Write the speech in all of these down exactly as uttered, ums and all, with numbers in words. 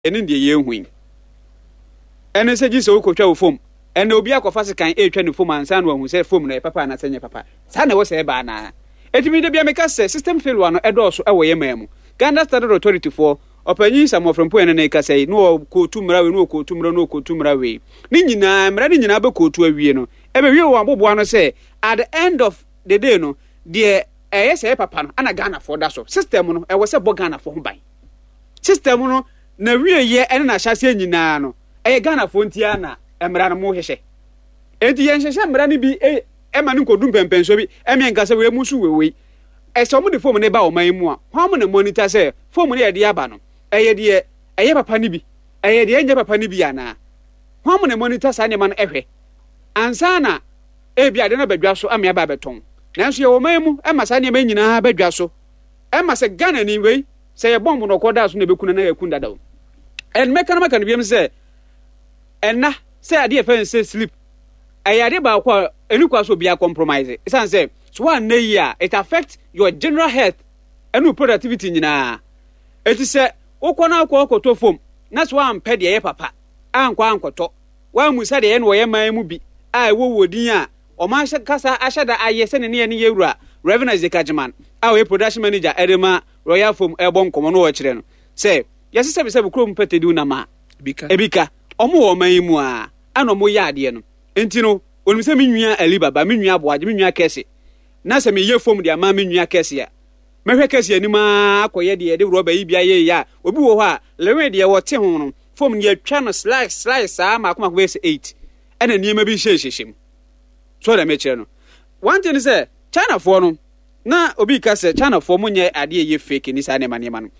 ene de ye hu ene se gi se okotwa wo fom ene obi akɔfa se kan etwa ne fom ansa no ahu se fom na papa na senya papa sa na wo se ba na etimi de bia meka se system failure no edoso e wo ye mamu Ghana Standard Authority for opanyin samofrempo ene na ka sei no kotu mra we no kotu mra no kotu mra we ni nyina mra ni nyina be kotu awie no e be wie wo aboboa no se at the end of the day no de eye se papa no ana Ghana for da so system no e wo se bo Ghana for ho ban system no na wie ye ene na hyase nyina no eye Ghana for ntia na emra no mo hwehwe enti ye nhwehwe mra ni bi e e ma ni kodum pempenso bi e me nka se we musu wewe e so mo de form ne ba o man mu a ho mo na monitor se form ne ye de aba no eye de eye papa ni bi eye de enye papa ni bi ana ho mo na monitor sa ne ma no ehwe ansa na e bia de na badwa so amia ba beton nanso ye wo man mu e ma sa ne ma nyina badwa so e ma se Ghana ni wei se ye bomb no koda so na bekuna na yakunda dawo en meka na maka no biem se enna se ade e fa se sleep ayade ba kwa eni kwa so bia compromise isan se so one na year it affect your general health and productivity nyina eti se ukona akwa okoto fom na so am pede ye papa ankwa ankoto wa musa de ye no ye man mu bi a wo wodin a o ma kasa ahyada aye se ne ne ne yewura Reverend Zekajiman a we production manager edema Royal Fom ebon komo no wo kire no se yesi se be se krom petedi na ma ebika ebika omo wo man mu a ana omo ya ade no enti no onum se menwua ali baba menwua aboaje menwua kese na se me ye fom de ama menwua kese ya mehwe kese ani ma akoye de de roba yi bia ye ya obi wo ho a lewe de wo te ho no fom ne atwa no slice slice a ma akoma ko eight ana niema bi hyehyehyem so da me kire no one thing say China for no na obi ka se China for mo nye ade ye fake ni sa ne ma ne ma no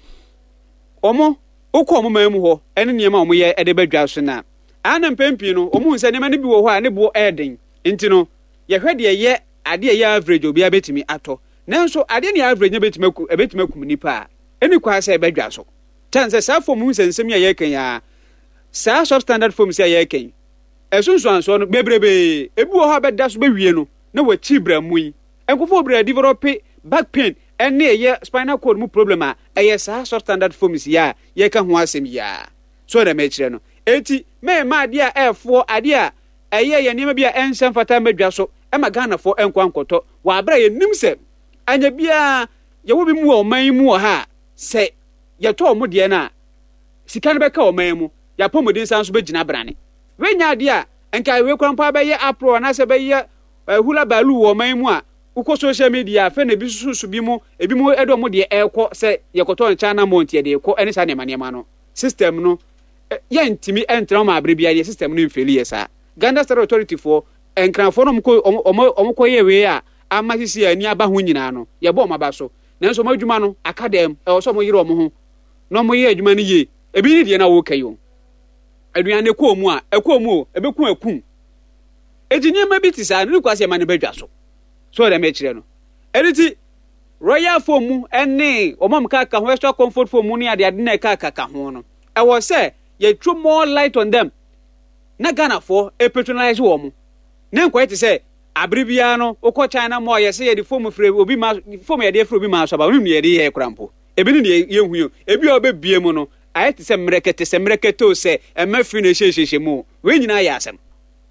omo ukọ omo ma mu ho ene niema omo ye ede badwa so na ana mpempi no omo nse niema ne bi wo ho a ne bo eden enti no ye hwe de ye ade ye average obi abetimi ato nanso ade ne average ne betimi aku ebetimi akum nipa eni kwa se badwa so chance sa fom mu nsensem ya ye kan ya sa substandard fom se ye kan esunso anso no bebrebe ebi wo ho abeda so bewie no na wa chibra mu yi enkofo bra develop back pain ene ye spinal cord mu problem a eye sa substandard forms ya ye ka ho asem ya so da me kire no eti me ma ade a efo ade a eye ye niam bia ensem fata madwa so e ma Ghana fo enkwa nkoto wa abra ye nim se anya bia ye wo bi mu o man mu ha se ye to mo de na sika ne be ka o man mu ya pomodin san so be gina brane we nya ade a enka we kwampa be ye apro na se be ye hula balu wo man mu a uko social media fe na bi susu bi mu ebi mu edo mu de ekọ se yekoto China mount ye de ekọ eni sa ne manema no system no ye ntimi entra ma abre bia ye system no mfeli ye sa Ghana Standard Authority for enkranfo no mko omko ye we a amasisi ani aba ho nyina no ye bo maba so nanso madwuma no academy e so mo yire omo ho no mo ye adwuma no ye ebi ni de na wo kayo aduane ko mu a ekọ mu ebeku akun ejinya mabiti sa no kwase ma ne badwa so so da me kire no editi Royal Fom mu ene omam ka ka ho extra comfort fom mu ni ade ade na ka ka ka ho no e wo se ye throw more light on them na Ghana for e patronize wo mu na nko ete se abribia no ukọ China mo ye se ye di fom free obi ma fom ye de free obi ma so ba onu ye de ye krampo ebi ni ye hu yo ebi obebie mu no ayete se mrekete se mrekete o se e mafri na hyehyehyɛ mu we nyina ya asem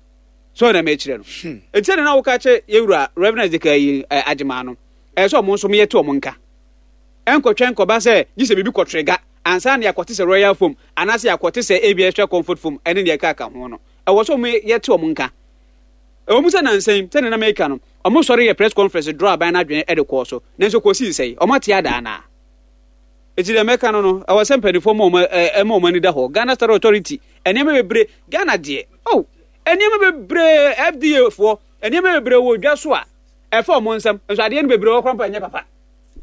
so na me kire no enti na wo ka che yewura Reverend Zekai Agima no e so mo nso me yete o mo nka enkotwe nkoba se gise bibi kotrega ansa na yakote se Royal Fom anase yakote se A B S Comfort Fom ene ne ka ka ho no e wo so me yete o mo nka e wo musa na nsem tene na me ka no o mo sori ye press conference draw by na dwen e de ko so nenso ko si sei o mo te ada na eti de me ka no no e wo sempani fo mo e mo mani da ho Ghana Standard Authority ene me bebre Ghana de oh eniema bebre F D A fo eniema bebre wo dwa so a e fa mo nsam nso ade ne bebre wo kwampa nya papa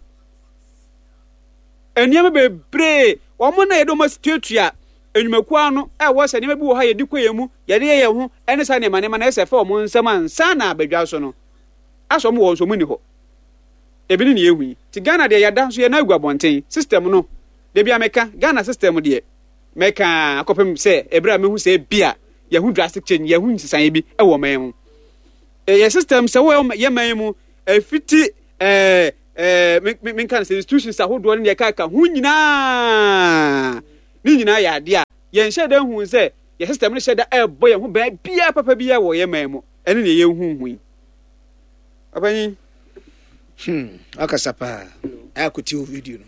eniema bebre wo mo na yedo ma situatua enwumaku anu e wo se ne bi wo ha yedi koyemu yede ye ho ene sa ne mane ma na se fa mo nsam ansa na badwa so no aso mo wo so mu ni ho ebi ni yehu ti Ghana de yada so ye na agwabonten system no de bia meka Ghana system de meka akopem se ebra mehu se bia yahu drastic change yahu nsisan bi e wo man mu eh system se wo ye man mu e fiti eh eh men kan se institutions ahodo ne ka ka hu nyina ni nyina ya ade a yen hye da hu se ye system no hye da e bo ye ho ba bia papa bia wo ye man mu ene ne ye hu hu abani hmm akasa pa akuti video no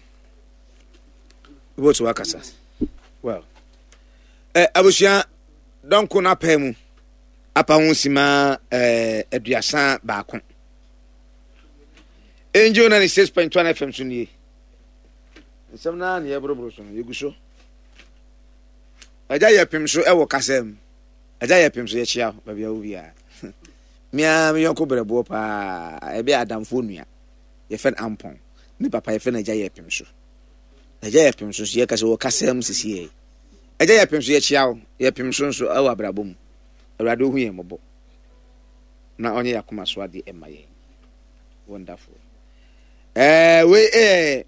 what akasa well eh abusua donko na pa mu apa ho sima eh aduasa baako Angel ninety-six point one F M so nie nsɛm na ne yɛbrobro so no yɛgu so agya yɛ pem so ɛwɔ kasam agya yɛ pem so yɛ kyia ba bia wo bia mia me yɔnko brɛbo pa ɛbɛ adamfo nua yɛ fɛn ampon ne papa yɛ fɛn agya yɛ pem so agya yɛ pem so yɛ kasa wɔ kasam sisi agya yɛ pem so yɛ kyia wo yɛ pem so so ɛwɔ abrabɔ mu awurade hu yɛ mɔbɔ na ɔnyɛ yakoma so ade ɛma yɛ wonderful eh we eh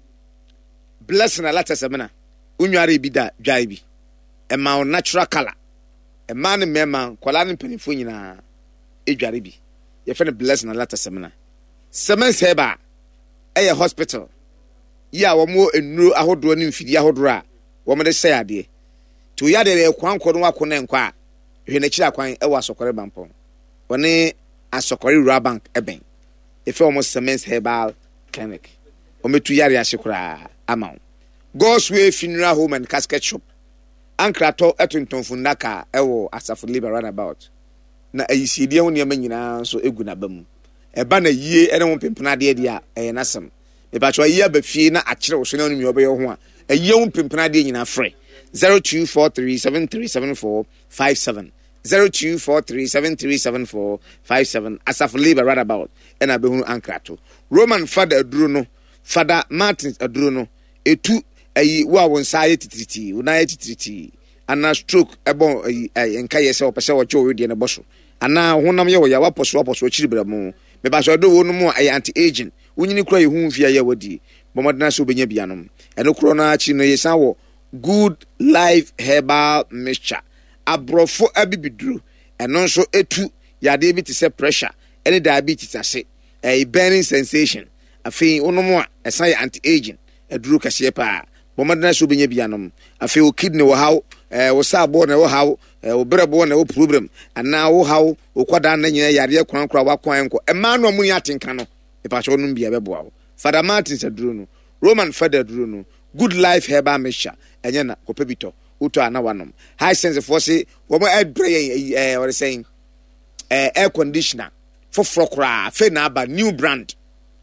blessing a latter semina unware bi da dwai bi e ma natural color e ma ne mema kwala ne panifo nyina e dware bi ye fe ne blessing a latter semina semen seba e hospital ya wo mo enuro ahodoro ne mfidi ahodoro a wo mo de sey ade to ya de kwankwo no wakona nkwa hwe na kira kwan e wa sokore bampon woni asokore rural bank eben e fe wo semen herbal clinic o metu yare asekura amount God's Way Funeral Home and Casket Shop Ankrato etonton fundaka ewo Asafo Libre roundabout na ayisidie ho ne nyina so egu na bam e ba na yie ene ho pempena de de a e nasem e ba cho yie ba fie na akire wo so na numi obeye ho a e yie ho pempena de nyina frɛ zero two four three seven three seven four five seven zero two four three seven three seven four five seven Asafo Libre roundabout e na be hu Ankrato Roman Father Aduro no Father Martin Aduro no etu ayi wa won saye titriti una ye titriti ana stroke ebo ayi enka yese opese wo cho we de ne boso ana honam ye wo ya waposo waposo chiribra mu me ba so do wo no mu ayi anti aging unyini kura ye hu mfia ye wodi bomodena so benya bianom eno kuro na achi no yesa wo good life herbal mixture abrofo abibiduru eno nso etu yade bi te se pressure any diabetes ase a burning sensation afi onomu a esa ye anti aging eduru kase pa bomodena so benya bianom afi o kidney wo haw eh wo sabo na wo haw eh wo brebo na wo problem ana wo haw wo kwada na nyina yare kwankura wa kwan enko e ma no mu ya tenka no e pa so no bia beboa wo Father Martin Saduro no Roman Father Aduro no good life herbal mixture enye na kopebito uto ana wanom high sense for say wo mo air eh what saying eh air conditioner for frokra fe na aba new brand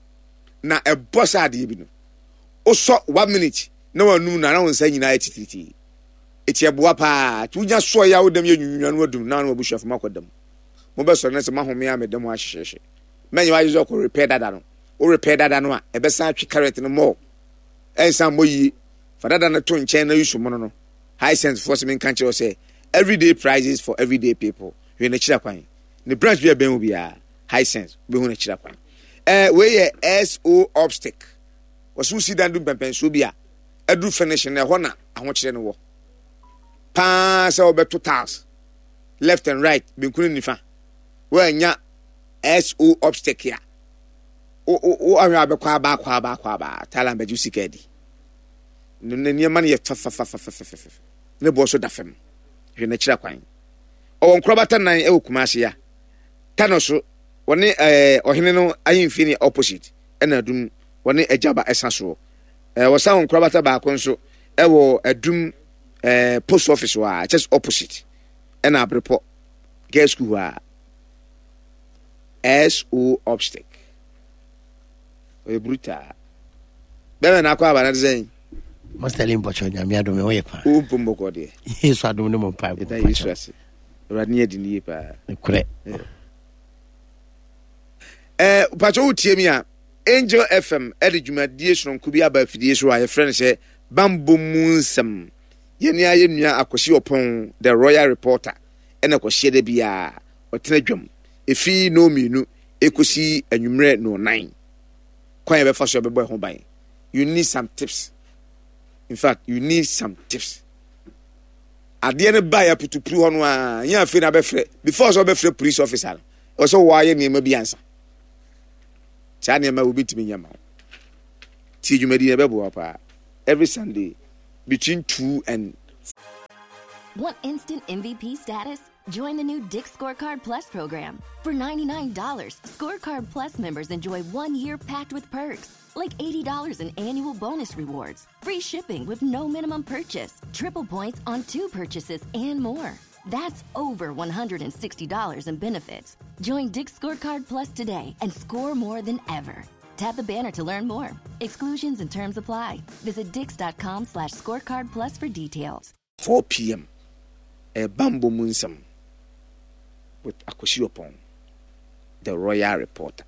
na e boss ade bi no oso one minute na wanu na na wonsa nyina etititi etie boa pa tunya so ya wodam ye nwunwan wadum na na obushafo makodam mo be so na se mahome ya medam ahyehye menye wa yizo ko repair dada no o repair dada no a e be sa atwe current no mo ensa moyi fa dada na to nchen na yusu mo no high sense for some country o say everyday prices for everyday people we na kira kwan ne branch bi ben bia high sense be hu na kira kwan eh we ye S O obstacle wasu si dan du pempen so bia adu finishing na ho na aho kire no wo pa se obeto task left and right benkunu nifa we anya S O obstacle ya o o o ahwa abekwa ba kwa ba kwa ba tala mbeju sikadi ne ne ma ne fa fa fa fa fa ne bo so da fam hwe na kira kwan o won krobata nan e okumase ya tanoso woni eh ohene no ayimfi ni opposite ena adum woni ejaba esaso eh wosa won krobata ba konso e wo adum eh post office wa just opposite ena abrepo girls school wa S O obstacle o bruta bebe na kwa ba na design Master Limbo chonya mi adome wo ye pa o pombo ko de Yesu adome no mo pa eta Yesu ase radni edini pa kure eh pacho utie mi a Angel F M edjuma die sonko bi aba fidie so a ye friend say bambo munsam ye nia ye nua akosi opon the royal reporter ena kosi de bia otena dwam efi no minu ekosi anwumre no nine kwan be fa so be boy ho ban you need some tips. In fact, you need some tips. At the end of buy a put to prove on one, you have been before so be free police officer. Also, why you name be answer. Chani will be to me, Yama. See you made in a baby every Sunday. between two and. Want instant M V P status? Join the new Dick's Scorecard Plus program. For ninety-nine dollars, Scorecard Plus members enjoy one year packed with perks, like eighty dollars in annual bonus rewards, free shipping with no minimum purchase, triple points on two purchases, and more. That's over one hundred sixty dollars in benefits. Join Dick's Scorecard Plus today and score more than ever. Tap the banner to learn more. Exclusions and terms apply. Visit dix.com slash scorecard plus for details. four p.m. A Bamboo Munsam with Akwesiopon, the Royal Reporter.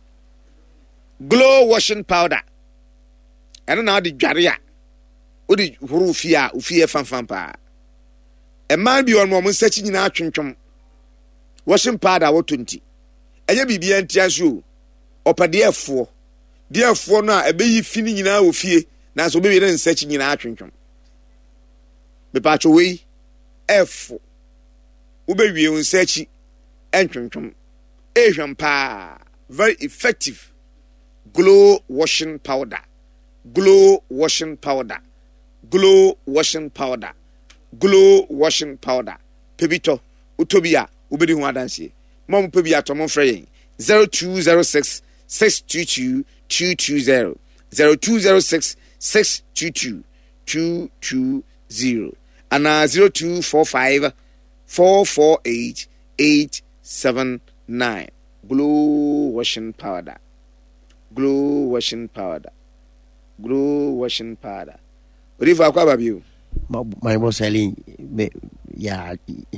Glow washing powder. I don't know how the Jaria. Udi Rufia, Ufia Fanfampa. A man be on woman searching in our chum. Washing powder, what twenty. And you be the anti-shoe. Opa dear four. Dear four now, a baby finning in our fear. Now, so baby then searching in our chum. Be patch away. F. Ube we on search entrum. Asian pa. Very effective. Glow washing powder. Glow washing powder. Glow washing powder. Glow washing powder. Pebito. Utobia. Ubedi huadansi. Mom pebia to mon frey. zero two zero six six two two two two zero. zero two zero six six two two two two zero. And uh, zero two four five four four eight eight seven nine. Glow washing powder. Glow washing powder. Glow washing powder. What if I call about you? My boss selling, yeah.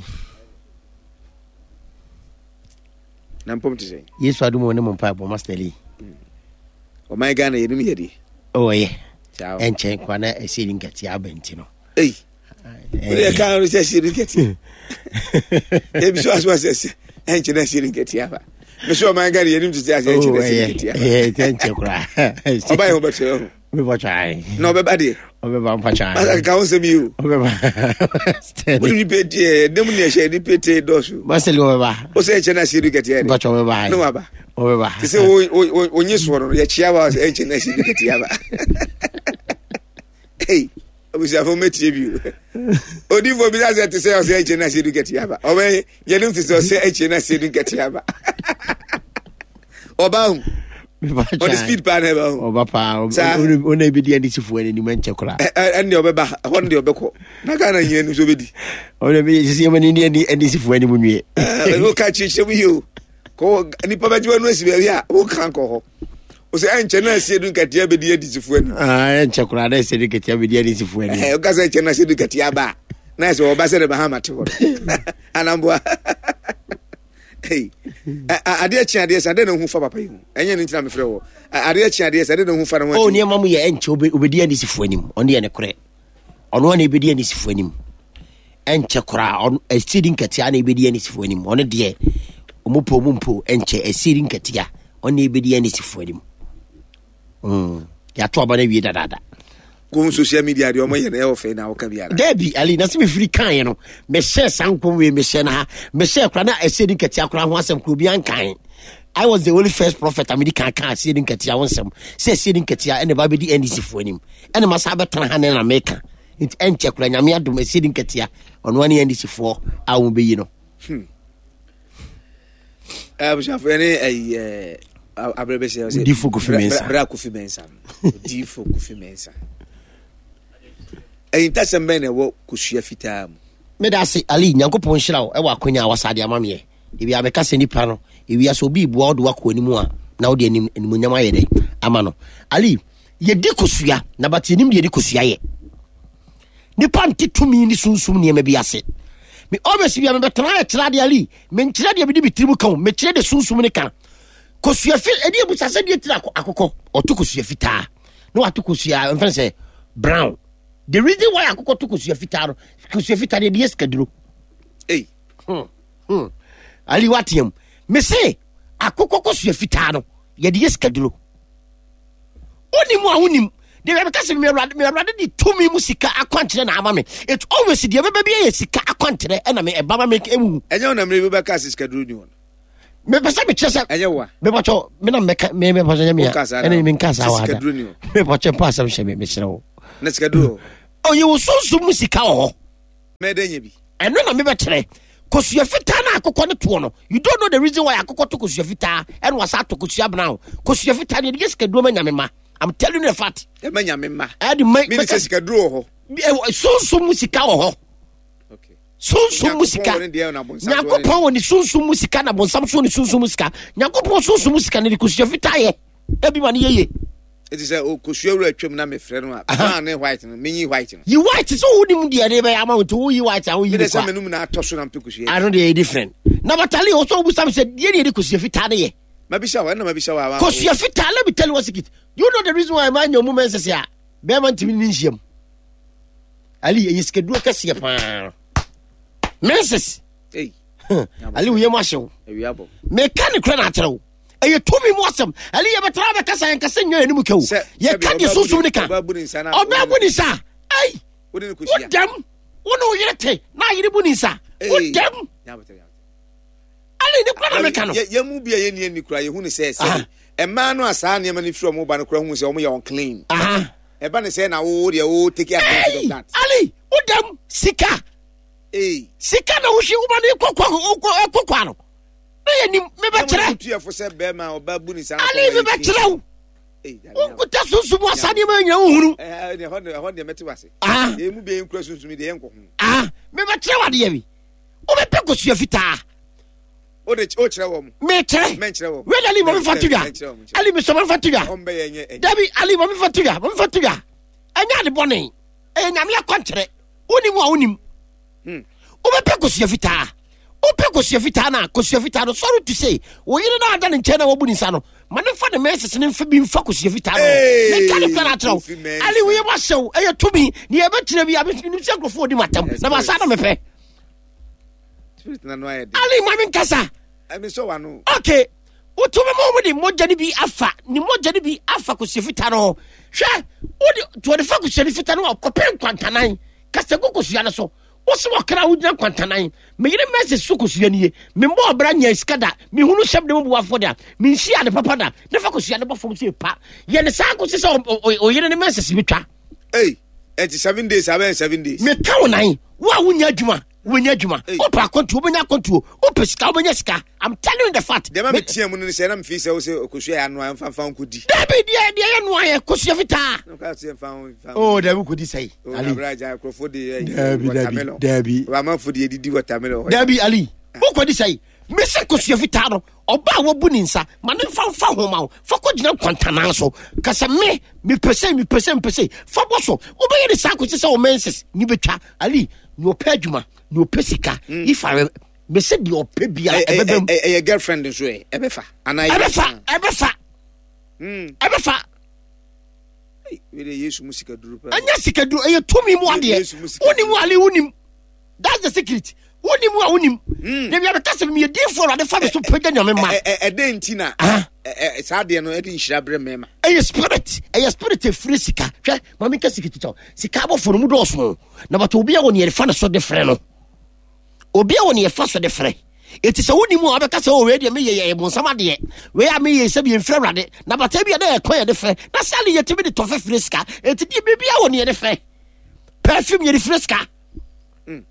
Nampom to say. Yes, I do want to pipe, Master Lee. Oh, my Ghana, you didn't hear. Oh, yeah. And check when I see in Katia. Hey. I can't say she didn't get you. If so, as was this, and she didn't get you. Monsieur, my God, you didn't say, I didn't get you. Thank you. Oh, by over to we watch I. No, buddy. Over Vampire. I can't say you. Will you pay the domination? You pay the dosu. Master Lova. Who said, I see you get here? But over by no other. Over. You say, when you swallow your chiawas, and I see you get here. Hey. We shall format you. Oh, do you for me to say, I say, I see you get Yaba. Oh, you don't say, I see you get Yaba. Oba, on the speed pan, Oba, only be the end of when you went to cry. And your Baba, one day of Boko. Nagana, you know, so be. Only be see when in the end of when you will catch it with you. Call any Papa John was here. Who can't call? O se enchena se du katia be die disifu ani ah enchekura na se du katia be die disifu ani eh o ka se enchena se du katia ba na se o ba se de bahama te ho anamboa hey ade achi ade se de na hu fa papa yi enye ni ntina me frɛ wo ade achi ade se de na hu fa na ho o ne mamu ye enche obedi disifu ani on de ne kore ono na ebedi disifu ani enchekura on esidin katia na ebedi disifu ani on de omupo mumpo enche esidin katia on ebedi disifu ani Mm. Ya to abana wi dada. Go social media de o moye na e ofe na o ka biara. Debi ali na se me free kan no. Me share sankom we me share na. Me share kra na esedi nketia kra ho asem kro bi an kan. I was the only first prophet American kan esedi nketia ho asem. Se esedi nketia ene ba be di N D C fo anim. Ene ma sa betra ha na America. It enche kra nyame adom esedi nketia ono ne N D C fo a wo be yi no. Hmm. Eh bu shafo ene eh abrabese ose di foku fi mensa bra ku fi mensa di foku fi mensa e inta sembe ne wo kusua fitaa mu me da se ali nyankopon hira wo e wa konya wasade amame e bia be ka se nipa no e wi aso bi bo odo wakọ animu a na wo de anim anim nyama ye de ama no ali ye di kusua na bati nim ye di kusua ye nipa ntitumi ni sunsum ne ma bi ase me obesi bia me betena ya tira de ali me ntira de bi di bitirimu kan me kire de sunsum ne kan kosua fi edi ebusa se die tira akokọ otu kosua fitaa no atu kosua mfa se brown the reason why akokọ to kosua fitaa no kosua fitaa de yes kaduro eh hmm hmm ali watiam me se akokọ kosua fitaa no ye de yes kaduro onimu a wonim de be ka se me awrade me awrade di tumi musika akwantere na ama me it always de be be ye sika akwantere na me e baba me emu enye na me be ka se kaduro ni won me pesa me chesa enyewa me bacho me na me me me pesa nyamia ene me nkasa wa da me bacho pa asam hye me me hyerewo na skaduro o ye wo sunsun mu sika ho me de nya bi eno na me betere kosua fitaa na akokɔ ne to no you don't know the reason why akokɔ to kosua fitaa and was ato kosua brown kosua fitaa ne sika duro manya me ma I'm telling you the fact e manya me ma e de me sika duro ho sunsun mu sika ho okay sunsun mu sika nyakopɔn woni sunsun mu sika na bonsam so ni sunsun mu sika nyakopɔn sunsun mu sika ne kosua fitaa ye e bi ma ne yeye it is a kosua wura twam na me frɛ no a brown ne white no me yi white no yi white so wodi mu dia de be amount wo yi white a wo yi de sa menum na atoso na mpekosua I don't dey different na batali o so bu sam say ye ne de kosua fitaa ne ye mabisha wa na mabisha wa kosua fitaa let me tell you what's it you know the reason why man your moment say ah be man timi ni nhiem ali e skedu kase pa menses hey ali wo yem ahyew e wi abo me kan kra na aterew eye tumi mu asem ali ye betra be kasa nkase nyo enimu kewu ye ka de susu ne ka obabu ni sa ai wodi ne kosua odam wono yirete na yiri bu ni sa odam ali ne kra na me ka no ye mu bia ye ni ani kra ye hu ne se se e ma no asa ne ma ne firi omo ba no kra hu se omo ye on clean aha e ba ne se na wo de wo take advantage of that ali odam sika eh sika na wo hwe wo ba ne kokwa kokwa no me ni me be kire tu afo se be ma obabu ni sa ali me be kire wo eh unkuta sunsumu asade ma nya uhuru eh ne ho ne ho ne meti wase ah e mu be nkura sunsumi de enko hu ah me be kire wade ya bi o be pe kosua fitaa o de o kire wo mu me kire me kire wo we ali mo me fatuga ali me so me fatuga o mbe ye nye dabi ali mo me fatuga mo me fatuga anya de bone e nyame akontere oni mu a onim hm o be pe kosua fitaa o pe kosua fitaa na kosua fitaa no sorry to say wo yire na ada ne nche na wo bu ni sa no ma ne fa de message ne fa bi mfa kosua fitaa no me ka de plan atraw ali wo ye ba sew e ye tumi ne ye betire bi abi ni se grofo di matam na ba sa na me pe spirit na no aye ali ma min kasa I mean so wanu okay o to me mo di moja ni bi afa ni moja ni bi afa kosua fitaa no hwe o di to de fa kosua fitaa no kopen kwantanan kasa kosua na so o se wakra wo gyina kwantanan me yire message so kosua nie me mbo obra nya skada me hunu hyem de mbo afo da me nhia de papa da ne fa kosua ne bofom se pa ye ne sa ko se o yire ne message bitwa eh eighty-seven days aben seven days me ka wonan wo a wonya adwuma wonya adwuma o pa kontu o benya kontu o pesika o benya sika I'm telling you the fact de ma me tie mu no se na me fi se o se kosua ya no amfa mfa nkodi dabi de de ya no aye kosua fitaa no ka se mfa mfa oh dabi kodi sai ali abraja krofo de dabi dabi dabi wa ma fo de didi watermelon dabi ali o kodi sai me se kosua fitaa no oba wo bu ni nsa ma ne fa fa ho ma fa ko gina kwantana so kasa me me pese me pese me pese fa bo so oba ye de sa ko se o menses ni betwa ali no pedjuma no pesika if I me se di ope bia e be e e girlfriend so e e be fa ana e be fa e be fa mm e be fa we de Yesu musika duru pa anya sika duru e tumi mu ade oni mu ali unim that's the secret oni mu a unim de bia be kase me di for ade fa be so pega nyame ma e e de ntina e sa de no e di nhira bre mema e spirit e spirit e free sika hwe mami ka sika tito sika bo for mu do so na bato obi a woni e fa na so de frɛ no obi a woni e fa so de frɛ eti se woni mu a be ka se o we de me ye ye bonsama de we a me ye se bi enfrɛ wrade na bata bi na e kon ye de frɛ na sale ye timi de tofe free sika eti di bi bia woni e de frɛ perfume ye de free sika mm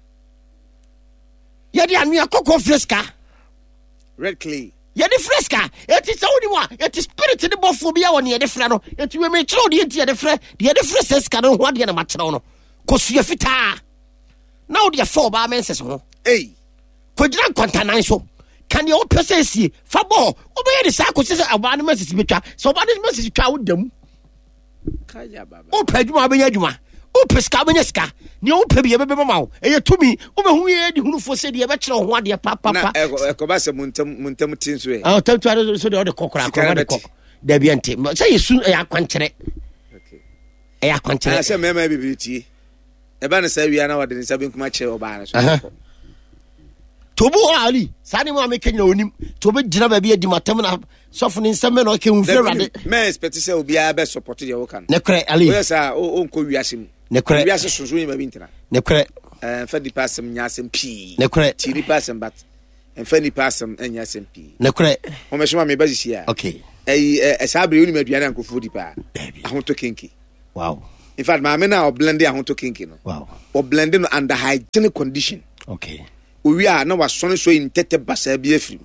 ye de anu akoko free sika red clay ye de fresca eti se woni mu a eti spirit de bofo bia woni ye de frɛ no eti we me kyerɛ de enti ye de frɛ de ye de fresca no ho ade na ma kyerɛ no kosua fitaa na wo de fa ba menses ho ei kogina kwantanan so kan ye wo pese sie fa bo oboye de sa ko se aba no menses betwa so oba no menses twa wo dam kaya baba o padwuma abenya adwuma o peska abenya ska ne o pa bi ye bebe mama wo eye tumi o be hu ye di hunu fo se de ye be kyerɛ ho ade pa pa pa na e ko ba se muntam muntam tin so e ah tantu ade so de o de kokora ko de kok da bi ante se yesu e akwankyere okay e akwankyere na se mema bibiriti e ba ne sa wi ana wade ne sa benkuma kyerɛ oba na so tobu ali sani mo amekenya onim tobe gina ba bi adi matam na sofo ne nsem na o ke hunfre rade me expect say obi a be support de wo kan ne kre ali yes ah o nko wiase mu ne kre wiase soso yin ba bi ntina ne kre eh fa di passem nya asem pi ne kre ti di passem but en fa di passem enya asem pi ne kre o me so ma me ba sisi a okay eh eh sabre uni maduane ankofo di pa ahon to kenki wow In fact, my men are blending a honto kinky. Wow. Or blending under hygienic condition. Okay. We are now was so in Tete Bassa be free.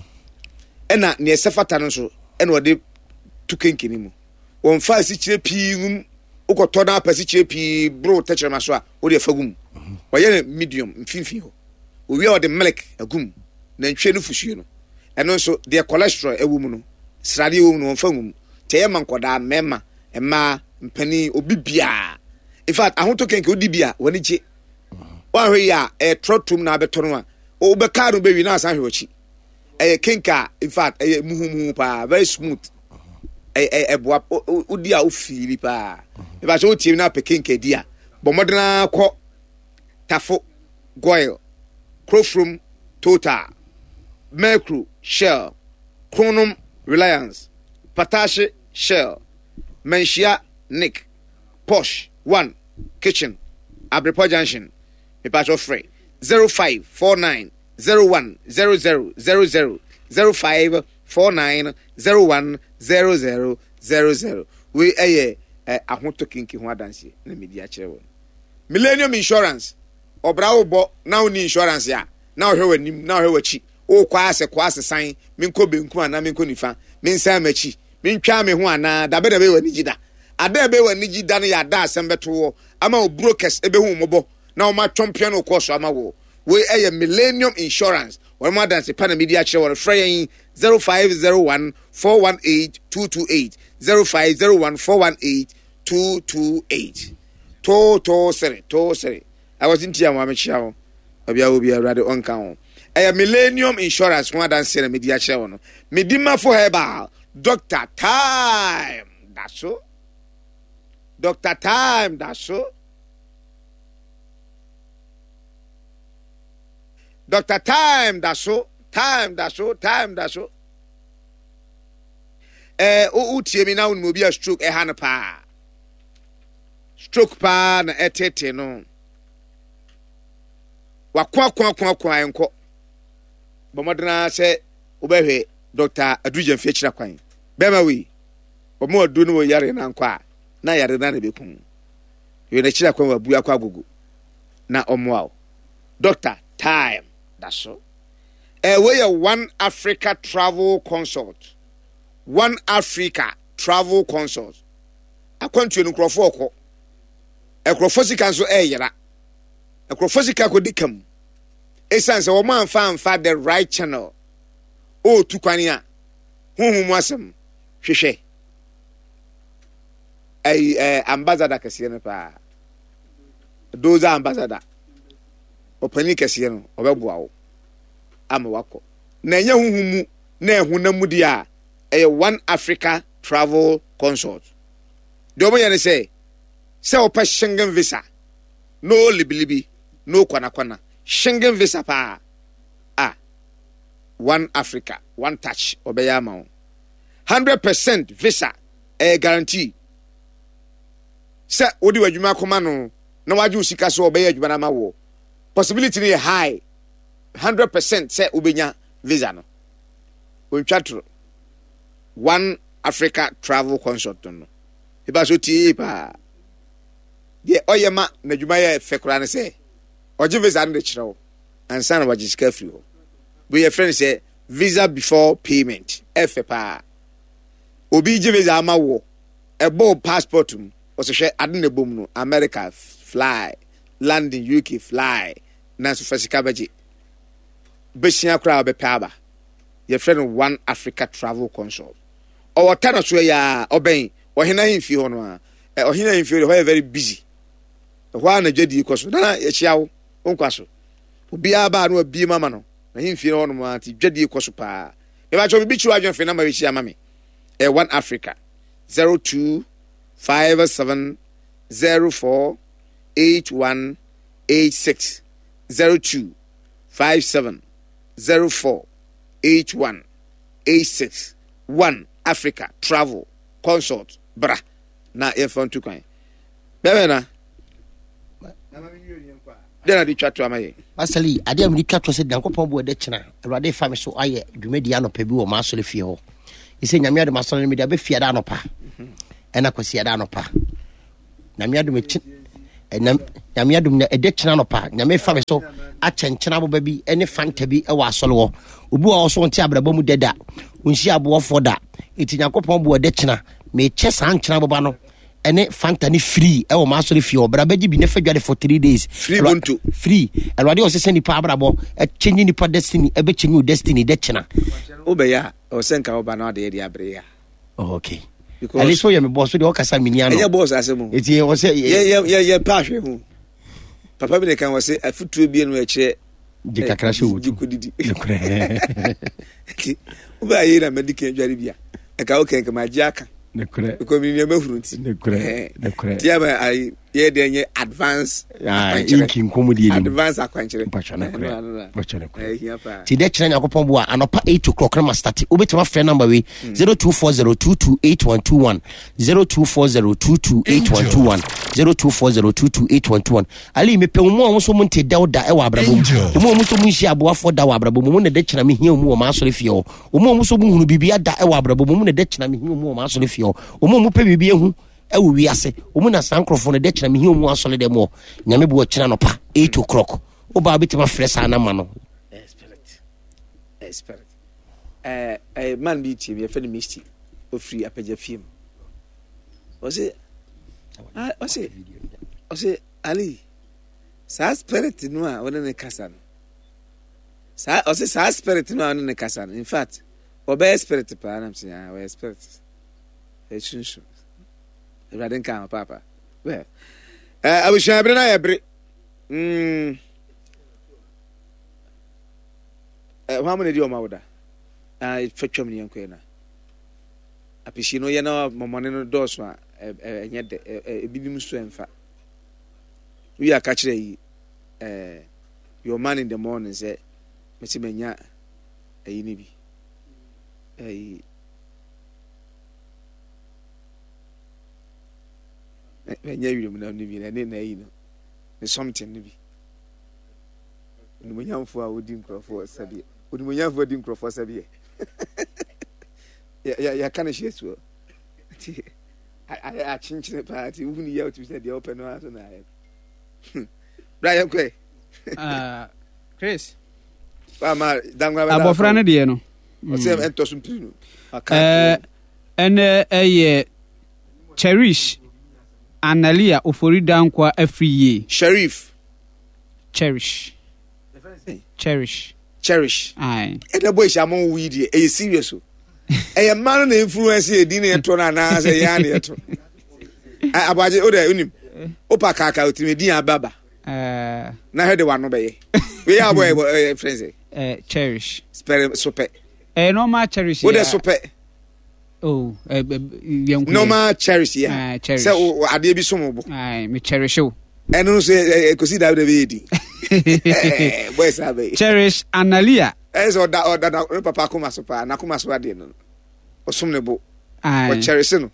And not near Safatanoso, and what they took kinky anymore. One five six p. Oko tona pesiche pi bro teacher maswa o de fagum. Wa ye medium mfimfi ho. We are the milk agum. Na ntwe no fusuo no. Eno so the cholesterol ewu mu no. Srade ewu mu no fagum. Teye man koda mema ema mpani obi bia. In fact, ahoto kenke odi bia wani je. Wa hwe ya e trotum na beto no a. O be ka no be wi na asan hwe ochi. E kenka in fact e muhumu pa very smooth. E e e boa odi a o fili pa. E ba so tie na pe kenke dia. Bo modena kɔ Tafo Goil Crofrom Total Mercury Shell Chronom Reliance Patache Shell Menshia Nick Posh One Kitchen Abrepo Junction Mipacho Frey zero five four nine zero one zero zero zero zero zero five four nine zero one zero zero zero zero. We aye ahoto kinki ho adanse na media kire Millennium Insurance obrawo bo now ni insurance ya now hwe wanim now hwe wachi o kwa ase kwa ase san minko benku ana minko nifa minsa machi mintwa me ho ana da be da be wani gida ada be wani gida na ya da asem beto ama o brokers ebe hu mobo na o ma champion o course ama wo we eye Millennium Insurance or more than Pana Media Chair or Frey zero five zero one four one eight two two eight zero five zero one four one eight two two eight. To to sere to sere I was in tia mama chiao obia obia radio on kan e Millennium Insurance one dan sere media chiao no medima for herbal Doctor Time that's so Doctor Time that's so Doctor Time that's so time that's so time that's so eh o utie mi na un mo bia stroke e han pa stroke pa na etete no wakwa kwa kwa kwa enko bomodena se obehwe Doctor Adujem Fechira kwan bema wi omo adu no yare na nkwa na yare na na bekun we na chira kwan wabu akwa gogo na omoa Doctor Time that's so eh we One Africa Travel Consult One Africa Travel Consult akwantu no krofo okọ ekrofosika nso eyera ekrofosika ko dikam esanse wo man fa fa the right channel o tukwan a huhum asem hwehwe ai eh, ambassador kase no pa doza ambassador opani kase no obeboa wo ama wako na enya huhum na ehunam dia eh, One Africa Travel Consult do mo yene say say opa Schengen visa no libilibi no kwana kwana Schengen visa pa ah One Africa one touch obeya ma one hundred percent visa eh guarantee say odi wadwuma koma no na waje usika so obeya adwuma na ma wo possibility ni high one hundred percent say obenya visa no ontwatro One Africa Travel Consult no eba so tie pa de oyema na dwuma ye fekura ne se oje visa no de kirewo ansa na waje sika free ho we your friend say visa before payment F pa obi je visa ama wo ebo passport mu o se hwe ade na bom no America fly London U K fly na so fasika baje besia kra be pa ba your friend One Africa Travel Consult or tana so ya oben ohina himfi ho no a ohina himfi ho very busy ho na dwadi ikoso na ya chiawo onkwaso obi aba no abi mama no na himfi ho no anti dwadi ikoso pa e ba cho bi chiwa adwen fe na ma we chia mama e One Africa zero two five seven zero four eight one eight six zero two five seven zero four eight one eight six One Africa Travel Consult bra na e fon tu kan bebe na na ma mi ni kwa dena di twatwa amaye asali ade am di twatwa se dankopon bo de kina awade fa me so aye dwumadi anopa bi wo ma so le fie ho ise nyame ade masole media be fie da anopa ena kwasi da anopa nyame adom echi nyame adom na ede kyena no pa nyame fa me so akyenkyena boba bi ene fanta bi e wa asole wo obi wa so nti abrabɔ mu deda unhia aboɔfo da eti nyakopɔn bo ede kyena me kye san kyena boba no ene fanta ni free e wo ma asole fie obra baji bi ne fadwade for three days free bonto free elwade o sese ni pa abrabɔ e chenyi ni pa destiny e be chenyi destiny de kyena obeya o senka oba na de de abre ya okay at least for you me boss de o kasa miniano e boss asemo eti o say ye ye ye pa hwe hu papa bi de kan wo say afutuo bi enu e kire de kakra hwe wo didi oba ye na medical dware bia e ka o ken ka maji aka ne kure ko mi mi amahurunti ne kure ne kure dia ba ai ye de nye advance ah inkin komodi ni advance akwanchere pacha ne kure pacha ne kure ti de kyerɛ nyakopɔn bo a anopa eight o'clock na start obetuma frɛ number we zero two four zero two two eight one two one zero two four zero two two eight one two one zero two four zero two two eight one two one ali me pe mu a so mu nte dawda e wa abrabom mu mu so mu nhyia aboafo da wa abrabom mu ne de kyerɛ me hia mu o ma asɔre fie o mu mu so mu hunu bibia da e wa abrabom mu ne de kyerɛ me hia mu o ma asɔre fie o mu mu pe bibia hu e wo wi ase o mu na sankrofo ne de kyerɛ me hia mu asɔre de mu nyame bo kyerɛ no pa eight o'clock o ba bitima frɛ sa na ma no spirit spirit eh eh man bi ti me fe ni misti o free apaja film o se ah o se o se ali sa spirit no a wona ne kasa no sa o se sa spirit no a wona ne kasa no in fact o be spirit pa na msi ah we spirit e chunchu e raden kan papa well eh abusha abre na abre mm eh how many do you mawda ah fetwam ni yanko na apishi no ye na momone no doso a enye de ebinim so emfa we are catch yi eh your man in the morning say meti menya ayi ni bi ayi menya wi mu na ni bi na ne na yi no ne something ni bi ni mo nyamfo a odi nkrofo sabi odi mo nyamfo odi nkrofo sabi ya ya ya kana shesu ti a chinchine party who ni ya to say the open no aso na ya Brian kwe ah Chris ba ma dangwa ba abofra ne de no o se ento so mpinu eh ene eye Cherish Analia Oforidankwa Afriye Sheriff Cherish Cherish Cherish ai e da boy shamon wi die e serious o e man na influence e di na eto na na se ya na eto abaje o da unim o pa kaka o timi din ababa eh na hede wa no be ye we ya boy friends eh Cherish spell super eh normal Cherish o da super oh eh yanku normal Cherish ya se o ade bi somo bo ai me Cherish o enu so ko si da be di eh boy sabe Cherish Analia eso da o da papa kuma so pa na kuma so ade no o som ne bo ai o Cherish no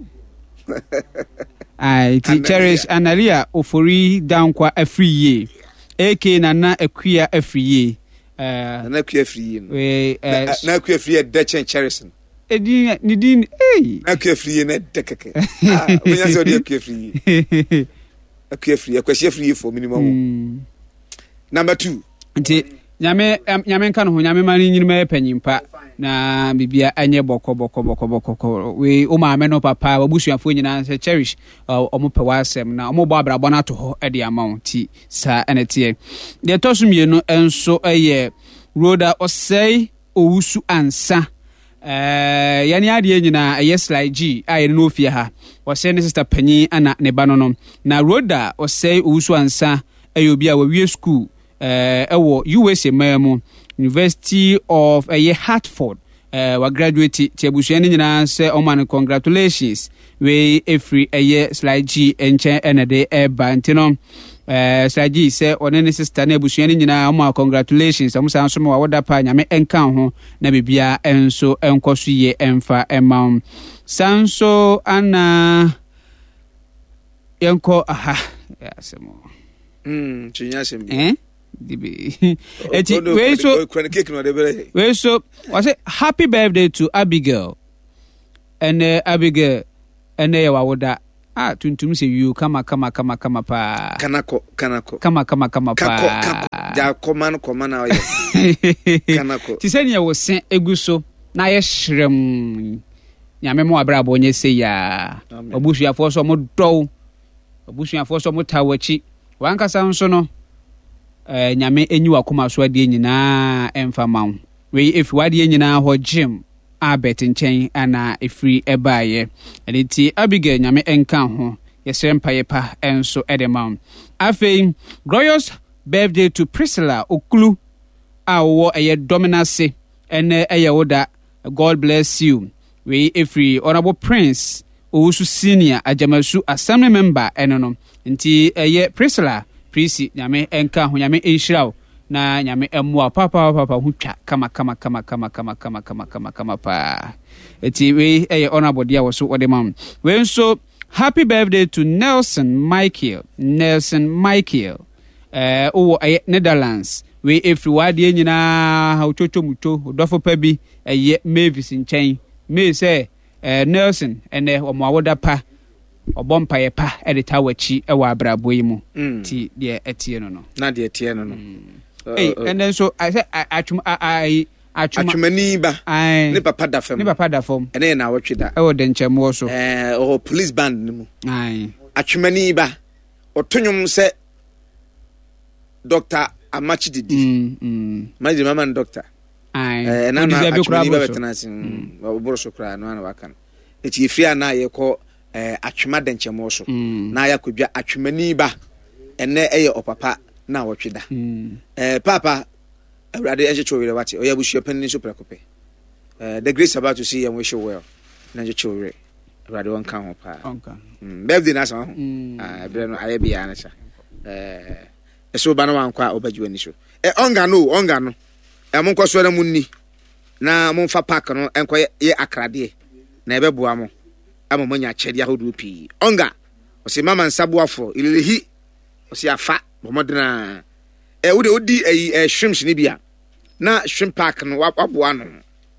ai ti Cherish Analia Oforidankwa Afriye A K Nana Akua Afriye eh na Akua Afriye no we na Akua Afriye de chen Cherish no edi ni din eh Akua Afriye na de keke ah we nya so de Akua Afriye Akua Afriye Akua Afriye for minimum number two nti nyame nyame nka no ho nyame mani nyinima e panyimpa na bibia anye boko boko boko boko we o ma me no papa wabusuafo nyina se Cherish omo pe wasem na omo bo abrabɔ na to ho e de amount ti sa enetie de tosumie no enso eye roda osei owusu ansa eh yani ade nyina eye slide g aye no ofie ha osei ne sister panyi ana ne ba no no na roda osei owusu ansa aye obi a wawie school eh ewo U S A memu University of uh, Hartford uh, wa graduate ti abusuani nyina se oman congratulations we every eye slide g enche enede eba ntino eh slide g se onene sister na abusuani nyina oman congratulations amusa nso ma woda pa nyame enka ho na bibia enso enkoso ye emfa emam sanso ana yenko aha asemo mm chinya sembi eh dibi eti we so we so was it happy birthday to Abigail and uh, Abigail and uh, wawoda ah tuntum se you kama kama kama kama pa kanako kanako kama kama kama pa kako kako ja komano komana oye kanako ti se ne wo se eguso na ye hyrem nyame mo abrabo nye se ya obusuafo so mo dow obusuafo so mo tawachi wankasa nso no eh nyame enyi wakoma so ade nyina emfa mawo we efi wade nyina ho gym abet nchen ana efiri ebaye editi Abigail nyame enka ho yesere mpaye pa enso edemam afei glorious birthday to Priscilla Okulu awo eye dominance ene eye woda God bless you we efiri honorable prince Owusu senior Ajamasu assembly member enono nti eye Priscilla Prisi nyame enka ho nyame enhyirawo na nyame emwa papa papa hutwa kama kama kama kama kama kama kama kama kama pa eti we eh honorable dia woso odemam we nso happy birthday to Nelson Michael Nelson Michael eh o eh Netherlands we everywhere nyina ha uchocho mucho odofo pa bi eh Mavis nchen me say eh Nelson ene omawoda pa obompa ye pa edita wachi e wa abrabo yi mu ti de etie no no na de etie no no hey and then so I say atwum I atwumani ba ne papa da fam ne papa da fam ene na wotwe da e wo de ncham wo so eh o police band ni mu ai atwumani ba otonyum se Doctor Amachi Didi mm mm maji mama doctor ai eh na na atwumani ba betanasi oboro so kra no ana waka eti efia na ye ko eh atwuma de ncham wo so na ya kodwa atwumani ba ene eye opapa na wotweda mm. eh papa awrade enje chowere wate oya bushia panni so prekope eh the grace about to see and wish you well na enje chowere awrade won kan ho pa onka mm birthday na so mm. ah bre no aye bia na cha eh eso ba na wan kwa obadwu ani so eh onga no onga no eh mon kwaso na munni na mon fa park no enko ye akrade na ebeboa mo ama monya chede ahodu pi onga o se mama nsaboafo ilelehi o se afa bomodena eh wo de odi eh shrimps ni bia na shrimp park no waboa no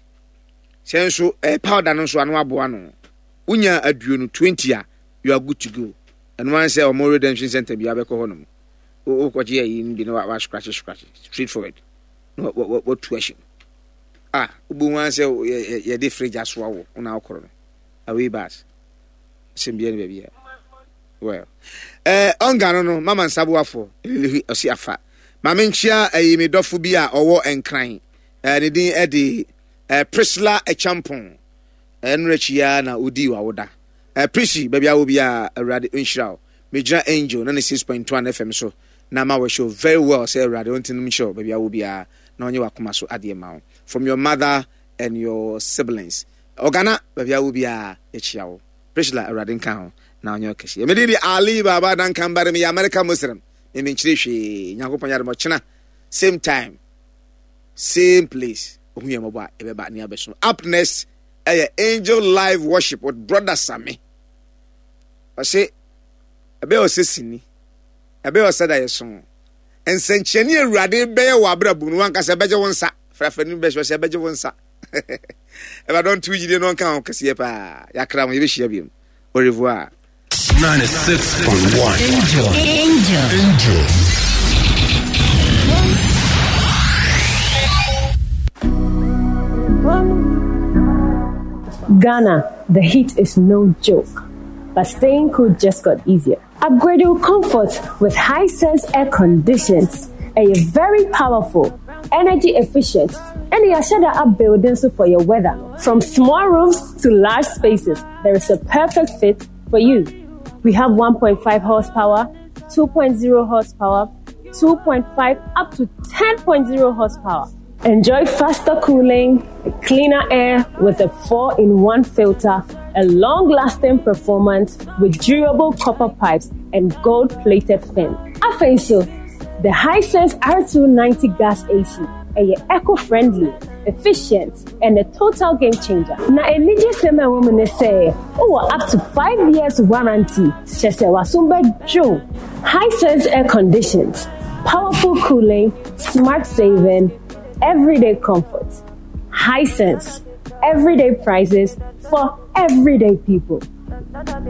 senso eh powder no so anu aboa no unya aduo no twenty a you are good to go and one say Omo Redemption Center bia be ko hono o ko je yi bi no wa scratch scratch straight forward no what what tuition ah ubu one say ye de fridge aso wo una okoro no awe bas simbia ni bia well eh ongano no mama nsaboafo elehi osi afa mama nchia ayi me dofo bi a owo enkran eh ne din e de eh Priscilla Echampon enrechia na odi wa woda eh Prissy bia wo bia awrade nhyirawo mejira angel na six point one F M so na ma we show very well say awrade ontinum show bia wo bia na onye wakoma so ade ma from your mother and your siblings ogana bia wo bia echiawo Priscilla awrade nkan na onye okesi me di Ali Baba dan kan bare me America Muslim me menchire hwe nyakopon yare mo chena same time same place ohun mo ba e be ba ni abeso up next eh Angel Live Worship with brother Sammy I say ebe osesini ebe osada yeso ensencheni awrade be ye wa abrabu no anka se beje wonsa frafani be se beje wonsa e ba don tuji no kan okesi pa yakra mo ye be hia biem au revoir ninety-six point one Angel. Angel. Angel. Ghana, the heat is no joke, but staying cool just got easier. Upgrade your comfort with Hisense air conditions, a very powerful, energy efficient, and you shut up buildings for your weather. From small rooms to large spaces, there is a perfect fit for you. We have one point five horsepower, two point oh horsepower, two point five up to ten point oh horsepower. Enjoy faster cooling, cleaner air with a four in one filter, a long-lasting performance with durable copper pipes and gold-plated fin. Afeiso, the Hisense R two ninety gas A C, a eco-friendly, efficient, and a total game changer. Na enije sema woman say, oh, up to five years warranty. Shese wasumba Joe. Hisense air conditions, powerful cooling, smart saving, everyday comfort. Hisense, everyday prices for everyday people.